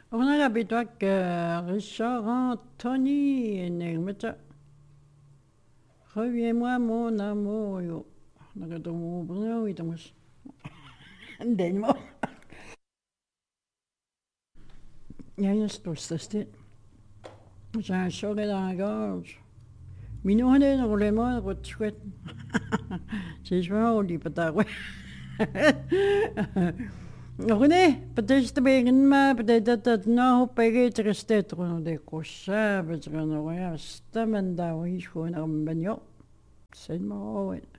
On a l'habitude que Richard Anthony, reviens-moi mon amour, yo. Nagatomo Bruno, itamos. Denmo. Jag är största. J'ai un chalet dans la gorge. Minouane dans le monde, retrouvé. C'est joué au lit, peut-être. René, peut-être que peut-être non, peut-être rester trop de coucher, peut-être non, rien, c'est un mandat, oui, je vois un bagnon. C'est moi, ouais.